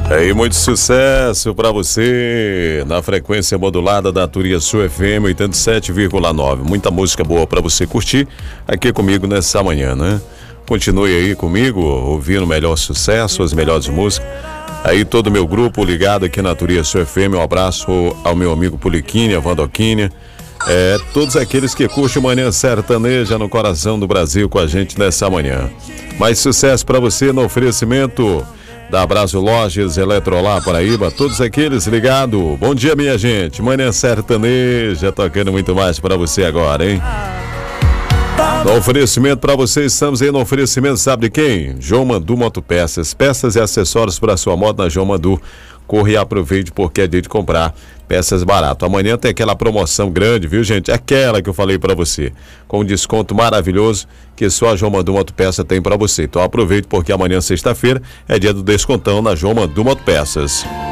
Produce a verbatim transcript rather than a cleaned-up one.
E muito sucesso para você na frequência modulada da Turiaçu F M oitenta e sete vírgula nove. Muita música boa para você curtir aqui comigo nessa manhã, né? Continue aí comigo, ouvindo o melhor sucesso, as melhores músicas. Aí todo o meu grupo ligado aqui na Turiaçu F M, um abraço ao meu amigo Poliquinha, Vandoquinha. É, todos aqueles que curtem Manhã Sertaneja no coração do Brasil com a gente nessa manhã. Mais sucesso para você no oferecimento da Abraço Lojas, Eletrolá, Paraíba, todos aqueles ligados. Bom dia, minha gente. Manhã Sertaneja, tocando muito mais para você agora, hein? No oferecimento para vocês, estamos aí no oferecimento, sabe de quem? João Mandu Motopeças, peças e acessórios para sua moto na João Mandu. Corre e aproveite porque é dia de comprar peças barato. Amanhã tem aquela promoção grande, viu, gente? Aquela que eu falei para você, com um desconto maravilhoso que só a João Mandu Motopeças tem para você. Então aproveite porque amanhã, sexta-feira, é dia do descontão na João Mandu Motopeças.